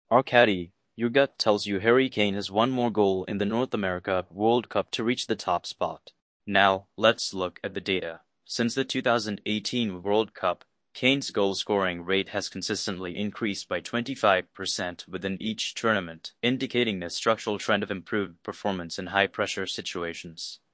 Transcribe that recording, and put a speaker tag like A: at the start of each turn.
A: Arcady, your gut tells you Harry Kane has one more goal in the North America World Cup to reach the top spot. Now, let's look at the data. Since the 2018 World Cup, Kane's goal-scoring rate has consistently increased by 25% within each tournament, indicating a structural trend of improved performance in high-pressure situations.